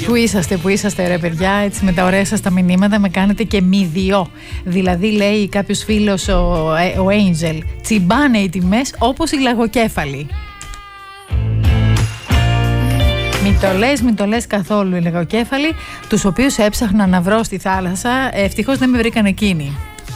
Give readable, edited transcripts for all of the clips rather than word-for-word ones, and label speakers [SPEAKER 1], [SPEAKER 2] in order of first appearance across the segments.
[SPEAKER 1] Πού είσαστε ρε παιδιά, έτσι με τα ωραία σας τα μηνύματα με κάνετε και μηδιό. Δηλαδή λέει κάποιος φίλος ο Angel, τσιμπάνε οι τιμές όπως οι λαγοκέφαλοι. Μην το λες καθόλου οι λαγοκέφαλοι, τους οποίους έψαχνα να βρω στη θάλασσα, ευτυχώς δεν με βρήκαν εκείνοι.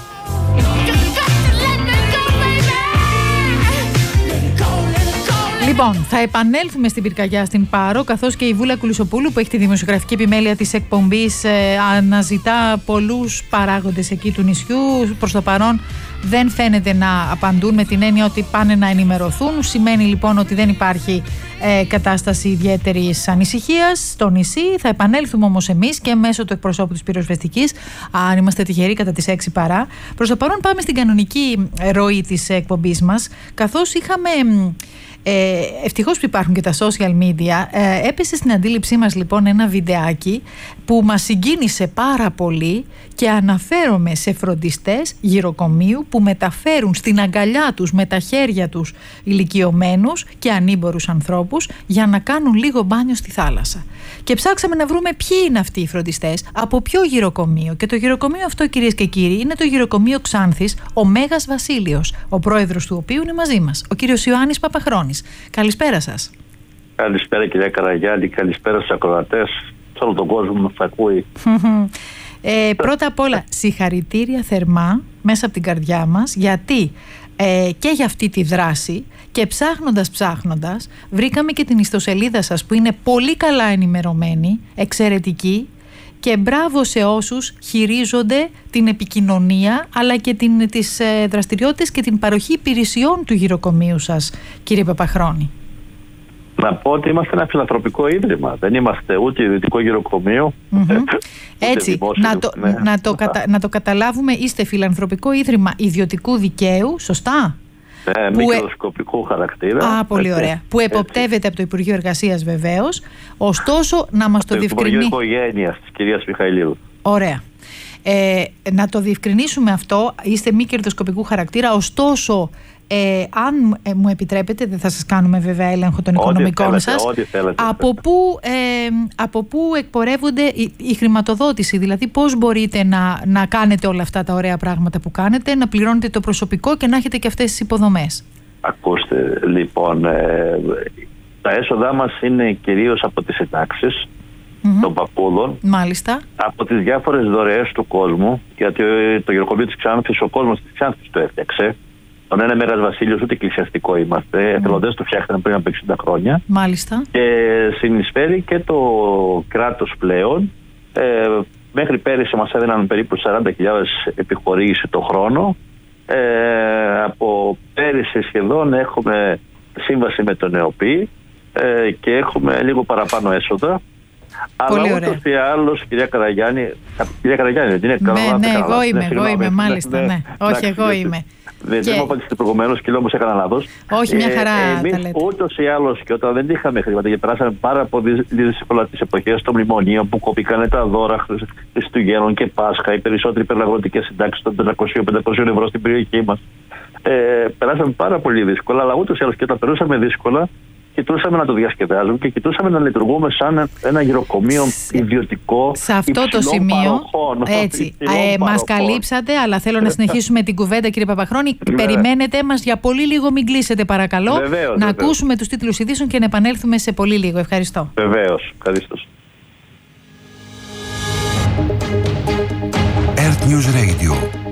[SPEAKER 1] Λοιπόν, θα επανέλθουμε στην πυρκαγιά στην Πάρο, καθώς και η Βούλα Κουλουσοπούλου, που έχει τη δημοσιογραφική επιμέλεια της εκπομπής, αναζητά πολλούς παράγοντες εκεί του νησιού. Προς το παρόν δεν φαίνεται να απαντούν, με την έννοια ότι πάνε να ενημερωθούν. Σημαίνει λοιπόν ότι δεν υπάρχει κατάσταση ιδιαίτερης ανησυχίας στο νησί. Θα επανέλθουμε όμως εμείς και μέσω του εκπροσώπου της πυροσβεστικής, αν είμαστε τυχεροί, κατά τις 6 παρά. Προς το παρόν πάμε στην κανονική ροή της εκπομπής μας, καθώς είχαμε... ευτυχώς που υπάρχουν και τα social media, έπεσε στην αντίληψή μας λοιπόν ένα βιντεάκι που μας συγκίνησε πάρα πολύ και αναφέρομαι σε φροντιστές γυροκομείου που μεταφέρουν στην αγκαλιά τους με τα χέρια τους ηλικιωμένους και ανήμπορους ανθρώπους για να κάνουν λίγο μπάνιο στη θάλασσα. Και ψάξαμε να βρούμε ποιοι είναι αυτοί οι φροντιστές, από ποιο γυροκομείο. Και το γυροκομείο αυτό, κυρίες και κύριοι, είναι το γυροκομείο Ξάνθης, ο Μέγας Βασίλειος, ο πρόεδρος του οποίου είναι μαζί μας, ο κύριος Ιωάννης Παπαχρόνης. Καλησπέρα σας.
[SPEAKER 2] Καλησπέρα κυρία Καραγιάννη, καλησπέρα στους ακροατές, σε όλο τον κόσμο που μας ακούει.
[SPEAKER 1] Πρώτα απ' όλα, συγχαρητήρια θερμά μέσα από την καρδιά μας, γιατί και για αυτή τη δράση, και ψάχνοντας βρήκαμε και την ιστοσελίδα σας που είναι πολύ καλά ενημερωμένη, εξαιρετική, και μπράβο σε όσους χειρίζονται την επικοινωνία αλλά και τις δραστηριότητες και την παροχή υπηρεσιών του γυροκομείου σας, κύριε Παπαχρόνη.
[SPEAKER 2] Να πω ότι είμαστε ένα φιλανθρωπικό ίδρυμα. Δεν είμαστε ούτε ιδιωτικό γυροκομείο.
[SPEAKER 1] Έτσι, να το καταλάβουμε, είστε φιλανθρωπικό ίδρυμα ιδιωτικού δικαίου, σωστά?
[SPEAKER 2] Μικροσκοπικού χαρακτήρα.
[SPEAKER 1] Πολύ ωραία. Που εποπτεύεται από το Υπουργείο Εργασίας βεβαίως. Ωστόσο, να μας το διευκρινίσει.
[SPEAKER 2] Το Υπουργείο Οικογένειας της κυρίας Μιχαηλίδου.
[SPEAKER 1] Ωραία. Να το διευκρινίσουμε αυτό. Είστε μη κερδοσκοπικού χαρακτήρα. Ωστόσο, αν μου επιτρέπετε, δεν θα σας κάνουμε βέβαια έλεγχο των οικονομικών σας. Από πού εκπορεύονται η χρηματοδότηση, δηλαδή πώς μπορείτε να κάνετε όλα αυτά τα ωραία πράγματα που κάνετε, να πληρώνετε το προσωπικό και να έχετε και αυτές τις υποδομές?
[SPEAKER 2] Ακούστε, λοιπόν, τα έσοδά μας είναι κυρίως από τις συντάξεις των παππούδων.
[SPEAKER 1] Μάλιστα.
[SPEAKER 2] Από τις διάφορες δωρεές του κόσμου, γιατί το γυροκομείο της Ξάνθης, ο κόσμος της Ξάνθης το έφτιαξε. Τον ένα Μέγας Βασίλειος, ούτε εκκλησιαστικό είμαστε. Εθελοντές το φτιάχτηκαν πριν από 60 χρόνια.
[SPEAKER 1] Μάλιστα.
[SPEAKER 2] Και συνεισφέρει και το κράτος πλέον. Μέχρι πέρυσι μας έδιναν περίπου 40.000 επιχορήγηση το χρόνο. Από πέρυσι σχεδόν έχουμε σύμβαση με τον ΕΟΠΗ και έχουμε λίγο παραπάνω έσοδα. Αλλά ούτως ή άλλως, κυρία Καραγιάννη, δεν είναι καλό?
[SPEAKER 1] Ναι, εγώ είμαι, μάλιστα. Ναι. Όχι, εγώ είμαι.
[SPEAKER 2] Δεν μου απαντήσετε προηγουμένως και λέω όμως έκανα λάθος.
[SPEAKER 1] Όχι, μια χαρά τα λέτε.
[SPEAKER 2] Ούτως ή άλλως, και όταν δεν είχαμε χρήματα και περάσαμε πάρα πολύ δύσκολα τις εποχές των μνημονίων που κόπηκαν τα δώρα Χριστουγέννων και Πάσχα, οι περισσότεροι υπεραγροτικές συντάξεις των 400-500 ευρώ στην περιοχή μας. Περάσαμε πάρα πολύ δύσκολα, αλλά ούτως ή άλλως και όταν περάσαμε δύσκολα, κοιτούσαμε να το διασκεδάζουμε και κοιτούσαμε να λειτουργούμε σαν ένα γυροκομείο ιδιωτικό.
[SPEAKER 1] Σε αυτό το σημείο, έτσι, μας καλύψατε, αλλά θέλω να συνεχίσουμε την κουβέντα, κύριε Παπαχρόνη. Περιμένετε μας για πολύ λίγο, μην κλείσετε παρακαλώ.
[SPEAKER 2] Βεβαίως,
[SPEAKER 1] να ακούσουμε τους τίτλους ειδήσεων και να επανέλθουμε σε πολύ λίγο. Ευχαριστώ.
[SPEAKER 2] Βεβαίως, ευχαριστώ.
[SPEAKER 3] Earth News Radio.